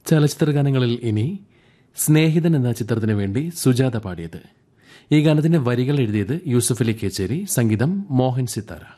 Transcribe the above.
ചലച്ചിത്ര ഗാനങ്ങളിൽ ഇനി സ്നേഹിതൻ എന്ന ചിത്രത്തിനു വേണ്ടി സുജാത പാടിയത്. ഈ ഗാനത്തിന്റെ വരികൾ എഴുതിയത് യൂസഫ് അലി കേച്ചേരി, സംഗീതം മോഹൻ സിത്താര.